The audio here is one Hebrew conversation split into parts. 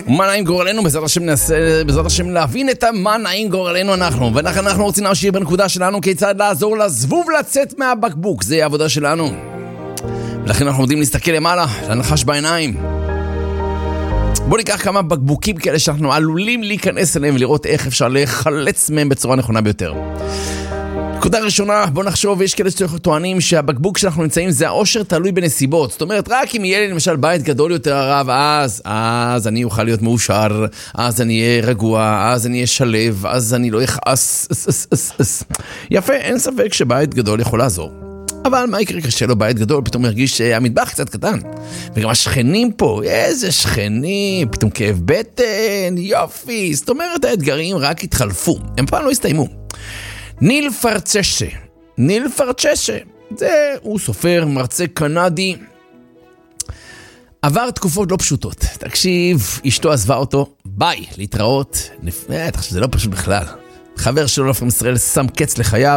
מה נעים גורלנו? בעזרת השם ננסה, בעזרת השם להבין את מה נעים גורלנו אנחנו. ואנחנו רוצים להשאיר בנקודה שלנו כיצד לעזור לזבוב לצאת מהבקבוק. זה העבודה שלנו. ולכן אנחנו יודעים להסתכל למעלה, לנחש בעיניים. בואו ניקח כמה בקבוקים כאלה שאנחנו עלולים להיכנס אליהם ולראות איך אפשר לחלץ מהם בצורה נכונה ביותר. נקודה ראשונה, בואו נחשוב, יש כאלה שטוענים שהבקבוק שאנחנו נמצאים זה העושר תלוי בנסיבות. זאת אומרת, רק אם יהיה לי למשל בית גדול יותר הרב, אז אני אוכל להיות מאושר, אז אני אהיה רגוע, אז אני אהיה שלב, אז אני לא אכעס. יפה, אין ספק שבית גדול יכול לעזור. אבל מה יקרה כשהיה לו בית גדול, פתאום ירגיש שהמטבח קצת קטן. וגם השכנים פה, איזה שכנים, פתאום כאב בטן, יופי. זאת אומרת, האתגרים רק התחלפו, הם פעם לא הסתיימו. ניל פרצ'שה, הוא סופר, מרצה קנדי, עבר תקופות לא פשוטות. תקשיב, אשתו עזבה אותו, ביי, להתראות, זה לא פשוט בכלל. חבר שלו לפעמים ישראל שם קץ לחייו,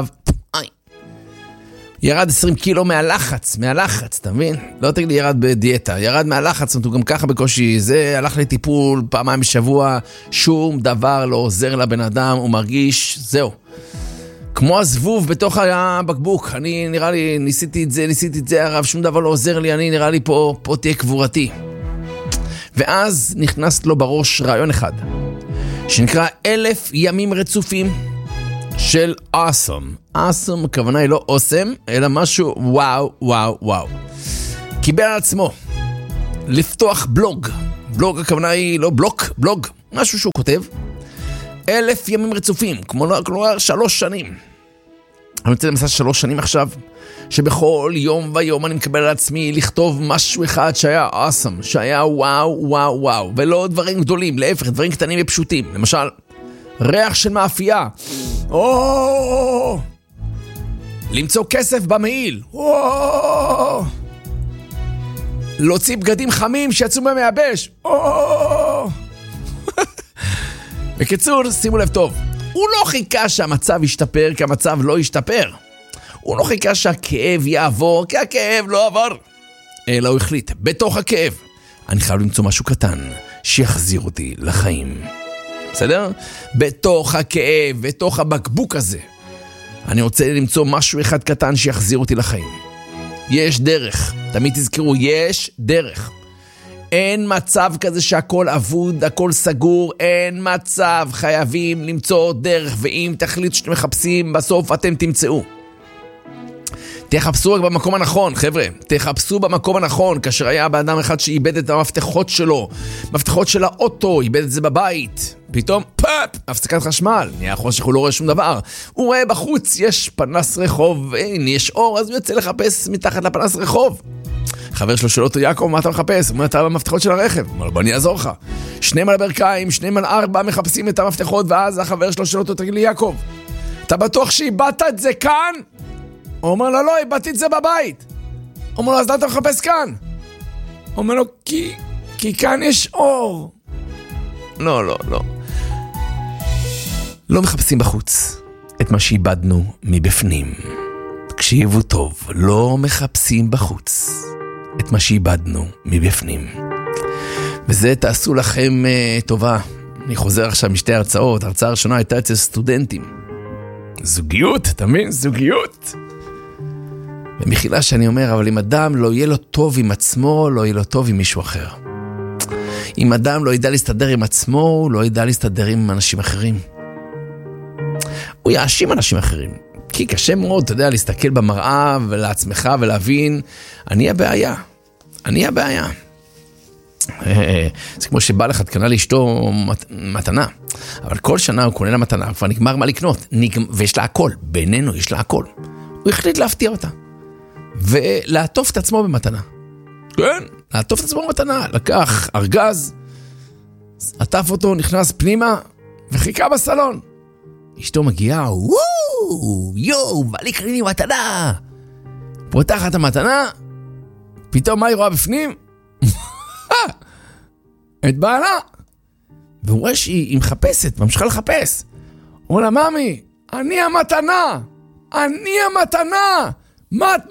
ירד 20 קילו מהלחץ, אתה מבין? לא תגיד לי ירד בדיאטה, ירד מהלחץ, הוא גם ככה בקושי, זה הלך לטיפול פעמיים בשבוע, שום דבר לא עוזר לבן אדם, הוא מרגיש, זהו. כמו הזבוב בתוך הבקבוק, אני נראה לי, ניסיתי את זה הרב, שום דבר לא עוזר לי, אני נראה לי פה תהיה קבורתי. ואז נכנס לו בראש רעיון אחד, שנקרא 1000 ימים רצופים של awesome. הכוונה היא לא awesome, אלא משהו וואו. קיבל על עצמו לפתוח בלוג הכוונה היא לא בלוג, משהו שהוא כותב, 1000 ימים רצופים, כלומר 3 שנים. אני רוצה למסע 3 שנים עכשיו, שבכל יום ויום אני מקבל על עצמי לכתוב משהו אחד שהיה awesome, שהיה וואו, ולא דברים גדולים, להפך, דברים קטנים ופשוטים. למשל, ריח של מאפייה, למצוא כסף במעיל, להוציא בגדים חמים שיצאו מהמייבש, בקיצור, שימו לב טוב, הוא לא חיכה שהמצב ישתפר, כי המצב לא ישתפר. הוא לא חיכה שהכאב יעבור, כי הכאב לא עבר. אלא הוא החליט, בתוך הכאב, אני חייב למצוא משהו קטן שיחזיר אותי לחיים. בסדר? בתוך הכאב, בתוך הבקבוק הזה, אני רוצה למצוא משהו אחד קטן שיחזיר אותי לחיים. יש דרך, תמיד תזכרו, יש דרך. אין מצב כזה שהכל אבוד, הכל סגור, אין מצב, חייבים למצוא דרך, ואם תחליט שאתם מחפשים, בסוף אתם תמצאו. תחפשו רק במקום הנכון, חבר'ה, תחפשו במקום הנכון. כאשר היה באדם אחד שאיבד את המפתחות שלו, מפתחות של האוטו, איבד את זה בבית, פתאום הפסקת חשמל, נהיה חושך, הוא לא רואה שום דבר, הוא רואה בחוץ יש פנס רחוב, אין, יש אור, אז הוא יוצא לחפש מתחת לפנס רחוב. חבר שלו שואל אותו, יעקב, מה אתה מחפש? הוא אומר, אתה במפתחות של הרכב. הוא אומר, בוא אני אעזור לך. 2 על הברכיים, 2 על 4 מחפשים את המפתחות, ואז החבר שלו שואל אותו, תגיד לי, יעקב, אתה בטוח שאיבדת את זה כאן? הוא אומר לו, לא, איבדתי את זה בבית. הוא אומר לו, אז אתה מחפש כאן? הוא אומר לו, כי כאן יש אור. לא. לא מחפשים בחוץ את מה שאיבדנו מבפנים. תקשיבו טוב, לא מחפשים בחוץ את מה שאיבדנו מבפנים. וזה תעשו לכם טובה. אני חוזר עכשיו משתי הרצאות. ההרצאה הראשונה הייתה אצל סטודנטים. זוגיות, תמיד זוגיות. במחילה שאני אומר, אבל אם אדם לא יהיה לו טוב עם עצמו, לא יהיה לו טוב עם מישהו אחר. אם אדם לא ידע להסתדר עם עצמו, הוא לא ידע להסתדר עם אנשים אחרים. הוא יאשים אנשים אחרים. כי קשה מאוד, אתה יודע, להסתכל במראה ולעצמך ולהבין, אני הבעיה. זה כמו שבא לך, תקנה לאשתו מתנה. אבל כל שנה הוא קונה לה מתנה, כבר נגמר מה לקנות. ויש לה הכל, בינינו יש לה הכל. הוא החליט להפתיע אותה. ולעטוף את עצמו במתנה. כן, לעטוף את עצמו במתנה. לקח ארגז, עטף אותו, נכנס פנימה, וחיכה בסלון. אשתו מגיעה, בא לי קריני מתנה. פותחת המתנה, פתאום מה היא רואה בפנים? את בעלה. והוא רואה שהיא מחפשת, ממשיכה לחפש. הוא אומר לה, ממי, אני המתנה. מה את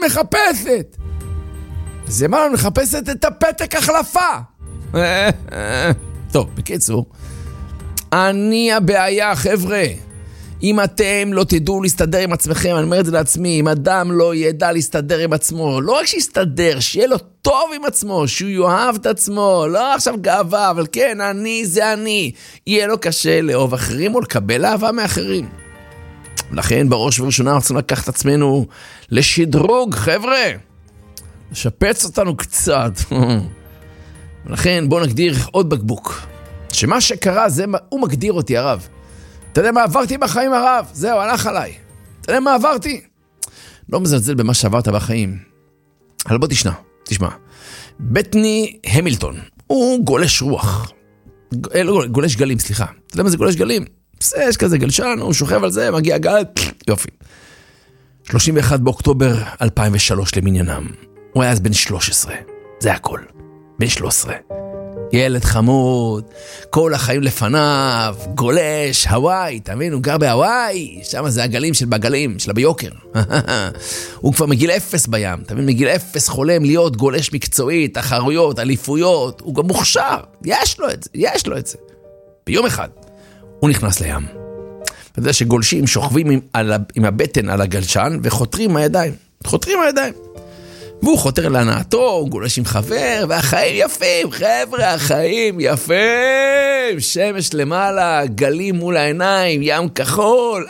מחפשת? זה מה, מחפשת את הפתק החלפה. טוב, בקיצור, אני הבעיה, חבר'ה. אם אתם לא תדעו להסתדר עם עצמכם, אני אומר את זה לעצמי, אם אדם לא ידע להסתדר עם עצמו, לא רק שיסתדר, שיהיה לו טוב עם עצמו, שהוא יאהב את עצמו, לא עכשיו גאווה, אבל כן, אני זה אני. יהיה לו קשה לאהוב אחרים או לקבל אהבה מאחרים. לכן בראש ובראשונה אנחנו צריכים לקחת את עצמנו לשדרוג, חבר'ה. לשפץ אותנו קצת. ולכן בואו נגדיר עוד בקבוק. שמה שקרה זה, הוא מגדיר אותי הרב. אתה יודע מה עברתי בחיים הרב? זהו, הלך עליי. אתה יודע מה עברתי? לא מזלזל במה שעברת בחיים. אבל בוא תשמע. בטני המילטון, הוא גולש רוח. גולש גלים, סליחה. אתה יודע מה זה גולש גלים? יש כזה גלשן, הוא שוכב על זה, מגיע גל, יופי. 31 באוקטובר 2003 למניינם. הוא היה אז בן 13. זה הכל. בן 13. ילד חמוד, כל החיים לפניו, גולש, הוואי, תאמין, הוא גר בהוואי, שם זה הגלים של בגלים, של ביוקר. הוא כבר מגיל 0 בים, תאמין, מגיל 0 חולם להיות גולש מקצועי, תחרויות, אליפויות, הוא גם מוכשר, יש לו את זה. ביום אחד, הוא נכנס לים. אתה יודע שגולשים שוכבים עם הבטן על הגלשן וחותרים מהידיים. והוא חותר להנאתו, הוא גולש עם חבר, והחיים יפים, חבר'ה, החיים יפים, שמש למעלה, גלים מול העיניים, ים כחול,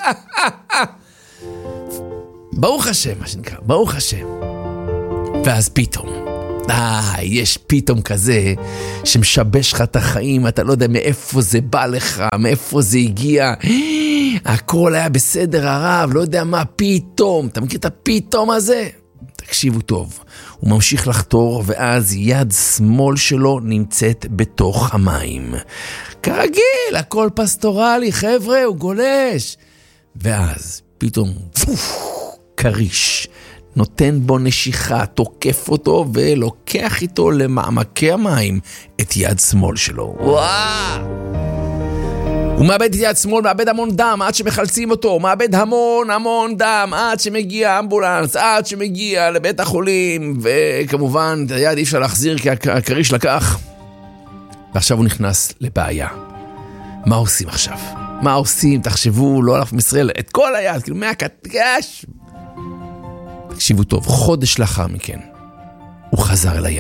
ברוך השם, מה שנקרא, ברוך השם. ואז פתאום, יש פתאום כזה שמשבש לך את החיים, אתה לא יודע מאיפה זה בא לך, מאיפה זה הגיע, הכל היה בסדר הרב, לא יודע מה פתאום, אתה מכיר את הפתאום הזה? תקשיבו טוב, הוא ממשיך לחתור ואז יד שמאל שלו נמצאת בתוך המים. כרגיל, הכל פסטורלי, חבר'ה, הוא גולש. ואז פתאום קריש, נותן בו נשיכה, תוקף אותו ולוקח איתו למעמקי המים את יד שמאל שלו. וואו! הוא מאבד את יד שמאל, מאבד המון דם עד שמחלצים אותו, מאבד המון דם עד שמגיע אמבולנס, עד שמגיע לבית החולים, וכמובן את היד אי אפשר להחזיר כי הקריש לקח. ועכשיו הוא נכנס לבעיה. מה עושים עכשיו? מה עושים? תחשבו, לא הלך מישראל, את כל היד, כאילו מהקטגש. תקשיבו טוב, חודש לאחר מכן, הוא חזר אל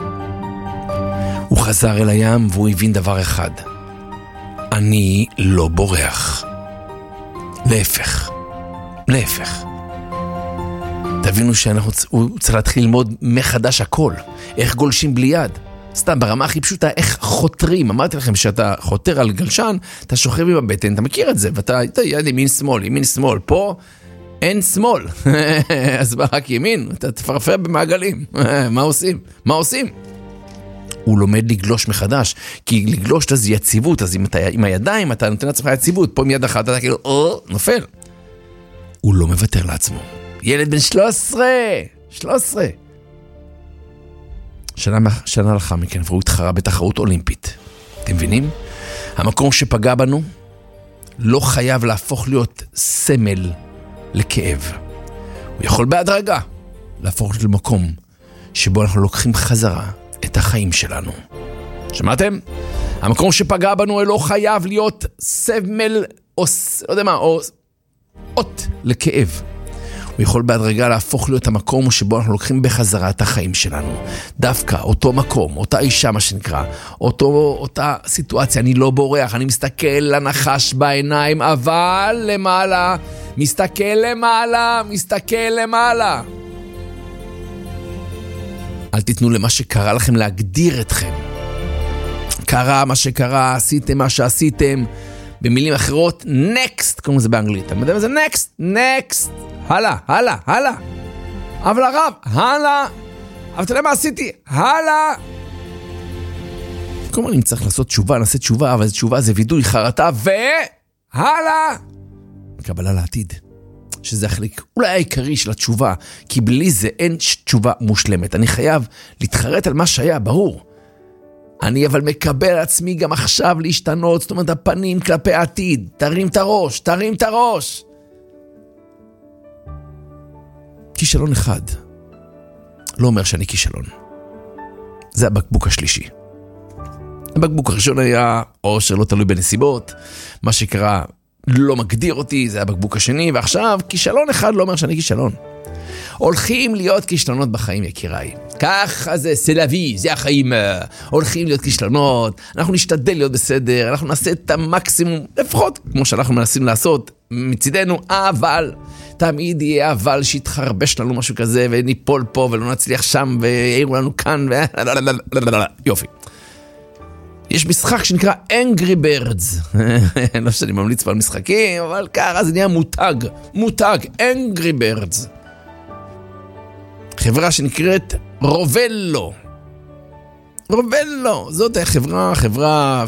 הים. והוא הבין דבר אחד. אני לא בורח. להפך. תבינו הוא צריך להתחיל ללמוד מחדש הכל. איך גולשים בלי יד. סתם, ברמה הכי פשוטה, איך חותרים. אמרתי לכם שאתה חותר על גלשן, אתה שוכב עם הבטן, אתה מכיר את זה, ואתה יד ימין שמאל. פה אין שמאל. אז רק ימין, אתה תפרפר במעגלים. מה עושים? הוא לומד לגלוש מחדש, כי לגלוש זה יציבות, אז אם אתה עם הידיים, אתה נותן לעצמך יציבות, פה עם יד אחת, אתה כאילו, נופל. הוא לא מוותר לעצמו. ילד בן 13. שנה לאחר מכן, והוא התחרה בתחרות אולימפית. אתם מבינים? המקום שפגע בנו, לא חייב להפוך להיות סמל לכאב. הוא יכול בהדרגה להפוך להיות למקום, שבו אנחנו לוקחים חזרה, את החיים שלנו. שמעתם? המקום שפגע בנו לא חייב להיות סמל או לא יודע מה, או אות לכאב. הוא יכול בהדרגה להפוך להיות המקום שבו אנחנו לוקחים בחזרה את החיים שלנו. דווקא אותו מקום, אותה אישה מה שנקרא, אותה סיטואציה, אני לא בורח, אני מסתכל לנחש בעיניים, אבל למעלה, מסתכל למעלה. אל תיתנו למה שקרה לכם להגדיר אתכם. קרה מה שקרה, עשיתם מה שעשיתם. במילים אחרות, next, קוראים לזה באנגלית. אתה יודע מה זה next. הלאה. אבל הרב, הלאה. אבל אתה יודע מה עשיתי? הלאה. כלומר, אם צריך לעשות תשובה, נעשה תשובה, אבל תשובה זה וידוי, חרטה, והלאה. קבלה לעתיד. שזה החלק אולי העיקרי של התשובה, כי בלי זה אין תשובה מושלמת. אני חייב להתחרט על מה שהיה, ברור. אני אבל מקבל על עצמי גם עכשיו להשתנות, זאת אומרת הפנים כלפי העתיד. תרים את הראש. כישלון אחד לא אומר שאני כישלון. זה הבקבוק השלישי. הבקבוק הראשון היה אושר לא תלוי בנסיבות, מה שקרה לא מגדיר אותי, זה הבקבוק השני, ועכשיו כישלון אחד לא אומר שאני כישלון. הולכים להיות כישלונות בחיים, יקיריי. ככה זה, סלאבי, זה החיים. הולכים להיות כישלונות, אנחנו נשתדל להיות בסדר, אנחנו נעשה את המקסימום, לפחות כמו שאנחנו מנסים לעשות מצידנו, אבל תמיד יהיה אבל שיתחרבש לנו משהו כזה, וניפול פה ולא נצליח שם, ויעירו לנו כאן, יופי. יש משחק שנקרא Angry Birds. לא שאני ממליץ פה על משחקים, אבל ככה זה נהיה מותג, Angry Birds. חברה שנקראת רובלו. זאת חברה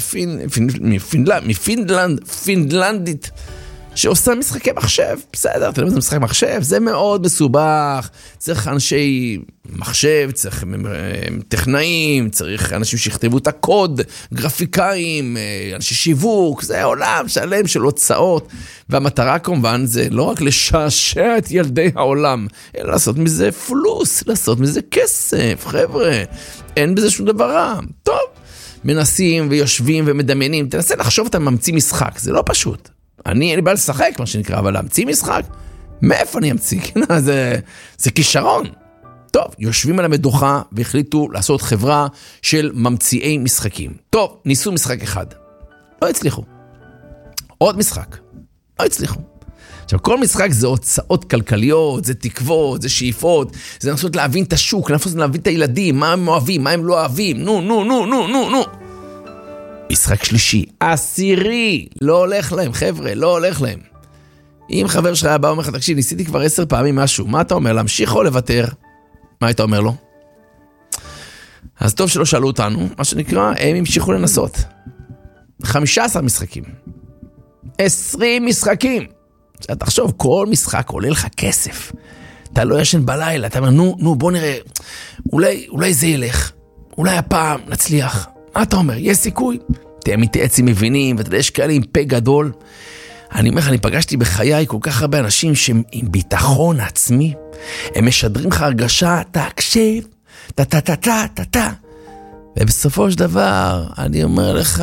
פינלנדית, שעושה משחקי מחשב. בסדר, אתה יודע מה זה משחק מחשב? זה מאוד מסובך. צריך אנשי מחשב, צריך טכנאים, צריך אנשים שיכתבו את הקוד, גרפיקאים, אנשי שיווק. זה עולם שלם של הוצאות. והמטרה כמובן זה לא רק לשעשע את ילדי העולם, אלא לעשות מזה פלוס, לעשות מזה כסף. חבר'ה, אין בזה שום דבר רע. טוב, מנסים ויושבים ומדמיינים. תנסה לחשוב אתה ממציא משחק, זה לא פשוט. אני בא לשחק, מה שנקרא, אבל להמציא משחק? מאיפה אני אמציא? זה כישרון. טוב, יושבים על המדוכה והחליטו לעשות חברה של ממציאי משחקים. טוב, ניסו משחק אחד. לא הצליחו. עוד משחק. לא הצליחו. עכשיו, כל משחק זה הוצאות כלכליות, זה תקוות, זה שאיפות, זה לנסות להבין את השוק, לנסות להבין את הילדים, מה הם אוהבים, מה הם לא אוהבים. נו. משחק שלישי, עשירי, לא הולך להם, חבר'ה, לא הולך להם. אם חבר שלך היה בא ואומר לך, תקשיב, ניסיתי כבר 10 פעמים משהו, מה אתה אומר? להמשיך או לוותר? מה היית אומר לו? אז טוב שלא שאלו אותנו, מה שנקרא, הם המשיכו לנסות. 15 משחקים. 20 משחקים. תחשוב, כל משחק עולה לך כסף. אתה לא ישן בלילה, אתה אומר, נו, בוא נראה, אולי זה ילך, אולי הפעם נצליח. מה אתה אומר? יש סיכוי? אתם מתייעצים מבינים, ואתה יודע, יש כאלה עם פה גדול. אני אומר לך, אני פגשתי בחיי כל כך הרבה אנשים שהם עם ביטחון עצמי, הם משדרים לך הרגשה, תקשיב, טה. ובסופו של דבר, אני אומר לך,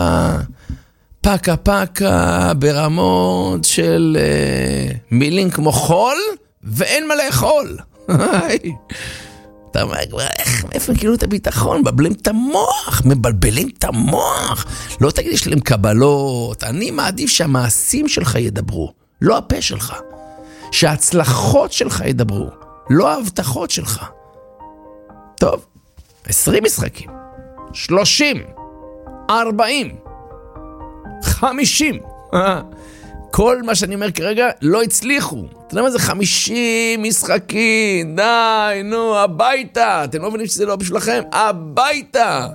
פקה ברמות של מילים כמו חול, ואין מה לאכול. אתה אומר, איפה כאילו את הביטחון? מבלבלים את המוח. לא תגיד יש להם קבלות. אני מעדיף שהמעשים שלך ידברו, לא הפה שלך. שההצלחות שלך ידברו, לא ההבטחות שלך. טוב, 20 משחקים, 30, 40, 50. כל מה שאני אומר כרגע לא הצליחו. אתה יודע מה זה 50 משחקים? די, נו, הביתה. אתם לא מבינים שזה לא בשבילכם? הביתה.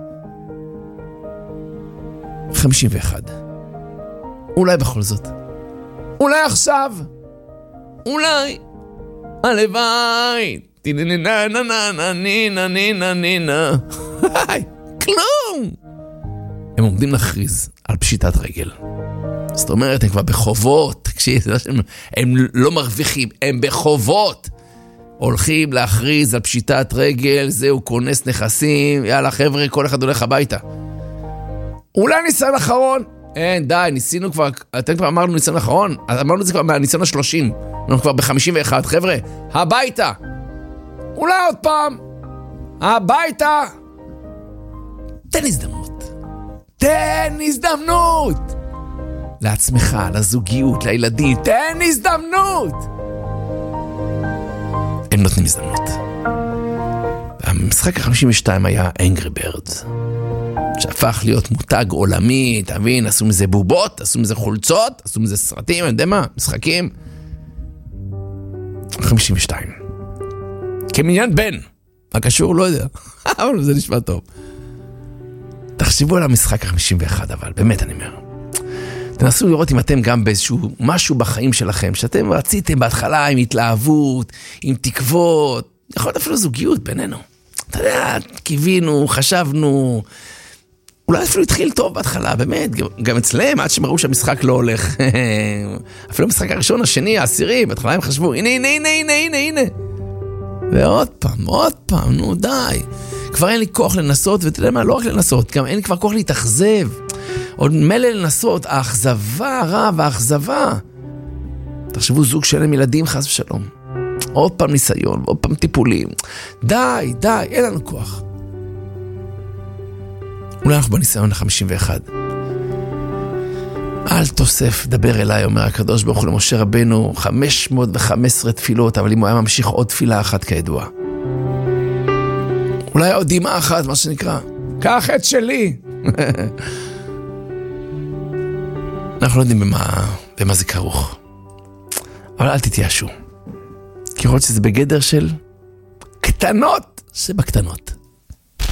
51. אולי בכל זאת. אולי עכשיו. אולי. הלוואי. נה. כלום. הם עומדים להכריז על פשיטת רגל. זאת אומרת, הם כבר בחובות. הם לא מרוויחים, הם בחובות. הולכים להכריז על פשיטת רגל, זהו, כונס נכסים, יאללה חבר'ה, כל אחד הולך הביתה. אולי ניסיון אחרון? אין, די, ניסינו כבר, אתם כבר אמרנו ניסיון אחרון? אמרנו את זה כבר מהניסיון ה-30. אנחנו כבר ב-51, חבר'ה, הביתה. אולי עוד פעם. הביתה. תן הזדמנות. לעצמך, לזוגיות, לילדים, תן הזדמנות. הם נותנים הזדמנות. המשחק ה-52 היה Angry Birds, שהפך להיות מותג עולמי, תבין, עשו מזה בובות, עשו מזה חולצות, עשו מזה סרטים, אני יודע מה, משחקים. 52. כמניין בן. מה קשור? לא יודע. אבל זה נשמע טוב. תחשבו על המשחק ה-51, אבל באמת אני אומר. תנסו לראות אם אתם גם באיזשהו משהו בחיים שלכם, שאתם רציתם בהתחלה עם התלהבות, עם תקוות, יכול להיות אפילו זוגיות בינינו. אתה יודע, קיווינו, חשבנו, אולי אפילו התחיל טוב בהתחלה, באמת, גם אצלם, עד שהם ראו שהמשחק לא הולך. אפילו המשחק הראשון, השני, העשירי, בהתחלה הם חשבו, הנה. ועוד פעם, נו די. כבר אין לי כוח לנסות, ואתה יודע מה, לא רק לנסות, גם אין לי כבר כוח להתאכזב. עוד מלא לנסות, האכזבה, הרב, האכזבה. תחשבו זוג שלם ילדים חס ושלום. עוד פעם ניסיון, עוד פעם טיפולים. די, אין לנו כוח. אולי אנחנו בניסיון ל-51. אל תוסף, דבר אליי, אומר הקדוש ברוך הוא למשה רבנו, 515 תפילות, אבל אם הוא היה ממשיך עוד תפילה אחת כידוע. אולי עוד דמעה אחת, מה שנקרא. קח את שלי. אנחנו לא יודעים במה זה כרוך. אבל אל תתייאשו. כי יכול להיות שזה בגדר של קטנות שבקטנות.